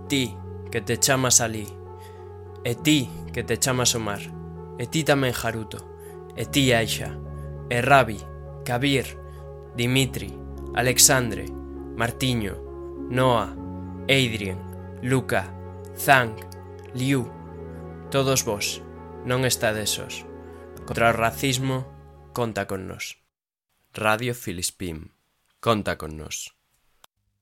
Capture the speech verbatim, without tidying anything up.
ti, que te chamas alí, e ti, que te chamas Omar, e ti tamén Haruto, e ti Aisha, e Rabi, Kabir, Dimitri, Alexandre, Martiño, Noah, Adrien, Luca, Zhang, Liu, todos vos, non estades sós. Contra o racismo, conta con nós. Radio Filispín, conta con nós.